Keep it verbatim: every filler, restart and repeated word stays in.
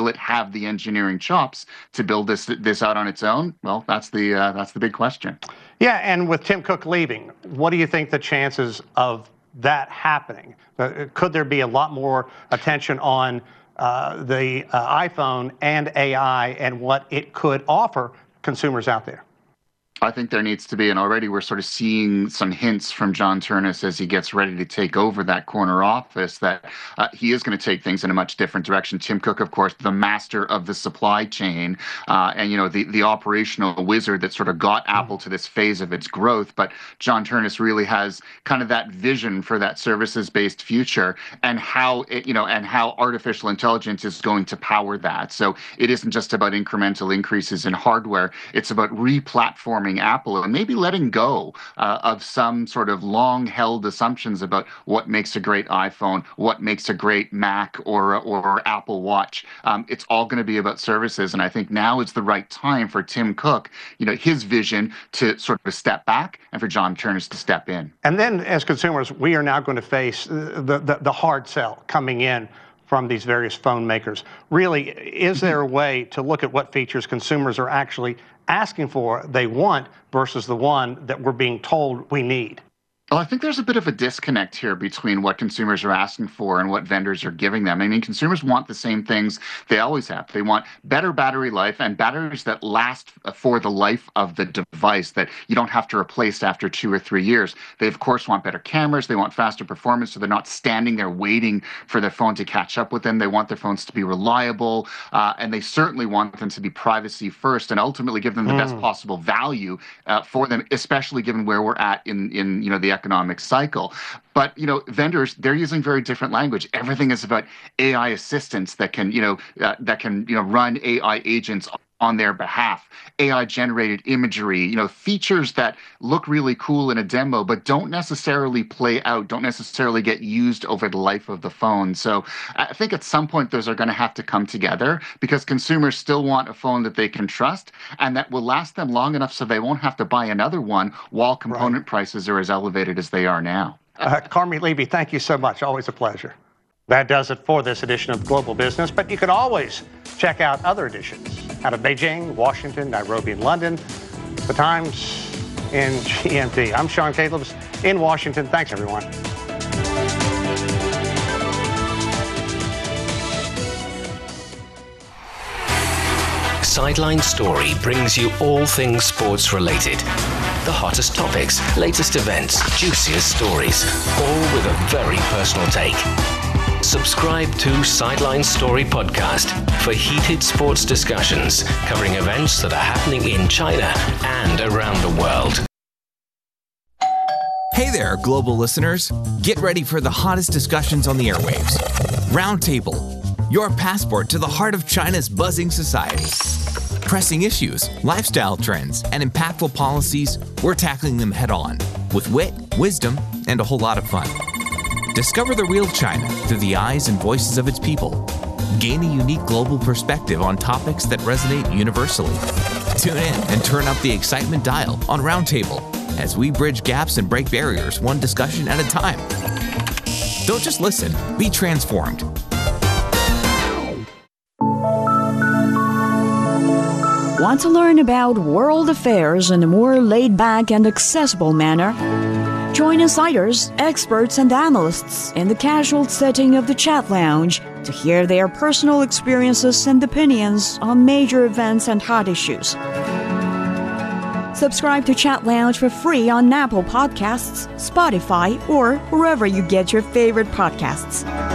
will it have the engineering chops to build this this out on its own? Well, that's the uh, that's the big question. Yeah, and with Tim Cook leaving, what do you think the chances of that happening? Uh, could there be a lot more attention on uh, the uh, iPhone and A I and what it could offer consumers out there? I think there needs to be, and already we're sort of seeing some hints from John Ternus as he gets ready to take over that corner office that uh, he is going to take things in a much different direction. Tim Cook, of course, the master of the supply chain, uh, and you know the the operational wizard that sort of got Apple to this phase of its growth. But John Ternus really has kind of that vision for that services-based future and how it, you know, and how artificial intelligence is going to power that. So it isn't just about incremental increases in hardware; it's about re-platforming Apple and maybe letting go uh, of some sort of long-held assumptions about what makes a great iPhone, what makes a great Mac or or Apple Watch. Um, it's all going to be about services, and I think now is the right time for Tim Cook, you know, his vision to sort of step back and for John Ternus to step in. And then, as consumers, we are now going to face the the, the hard sell coming in from these various phone makers. Really, is there a way to look at what features consumers are actually asking for, they want, versus the one that we're being told we need? Well, I think there's a bit of a disconnect here between what consumers are asking for and what vendors are giving them. I mean, consumers want the same things they always have. They want better battery life and batteries that last for the life of the device, that you don't have to replace after two or three years. They, of course, want better cameras. They want faster performance, so they're not standing there waiting for their phone to catch up with them. They want their phones to be reliable, uh, and they certainly want them to be privacy first and ultimately give them the mm. best possible value uh, for them, especially given where we're at in, in you know, the economic cycle. But, you know, vendors, they're using very different language. Everything is about A I assistants that can, you know, uh, that can, you know, run A I agents on their behalf, A I-generated imagery, you know, features that look really cool in a demo, but don't necessarily play out, don't necessarily get used over the life of the phone. So I think at some point those are going to have to come together, because consumers still want a phone that they can trust and that will last them long enough so they won't have to buy another one while component right. prices are as elevated as they are now. Uh, Carmi Levy, thank you so much. Always a pleasure. That does it for this edition of Global Business, but you can always check out other editions out of Beijing, Washington, Nairobi, and London. The Times in G M T. I'm Sean Calebs in Washington. Thanks, everyone. Sideline Story brings you all things sports related. The hottest topics, latest events, juiciest stories, all with a very personal take. Subscribe to Sideline Story Podcast for heated sports discussions covering events that are happening in China and around the world. Hey there, global listeners. Get ready for the hottest discussions on the airwaves. Roundtable, your passport to the heart of China's buzzing society. Pressing issues, lifestyle trends, and impactful policies, we're tackling them head on with wit, wisdom, and a whole lot of fun. Discover the real China through the eyes and voices of its people. Gain a unique global perspective on topics that resonate universally. Tune in and turn up the excitement dial on Roundtable as we bridge gaps and break barriers one discussion at a time. Don't just listen, be transformed. Want to learn about world affairs in a more laid-back and accessible manner? Join insiders, experts, and analysts in the casual setting of the Chat Lounge to hear their personal experiences and opinions on major events and hot issues. Subscribe to Chat Lounge for free on Apple Podcasts, Spotify, or wherever you get your favorite podcasts.